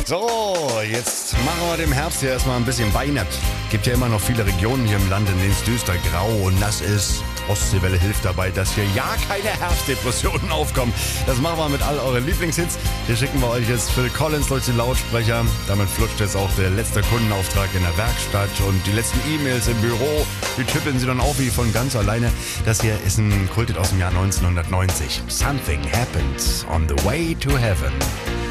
So, jetzt machen wir dem Herbst hier erstmal ein bisschen Beine. Gibt ja immer noch viele Regionen hier im Land, in denen es düster, grau und nass ist. Ostseewelle hilft dabei, dass hier ja keine Herbstdepressionen aufkommen. Das machen wir mit all euren Lieblingshits. Hier schicken wir euch jetzt Phil Collins durch die Lautsprecher. Damit flutscht jetzt auch der letzte Kundenauftrag in der Werkstatt und die letzten E-Mails im Büro. Die tippeln sie dann auch wie von ganz alleine. Das hier ist ein Kulthit aus dem Jahr 1990. Something happened on the way to heaven.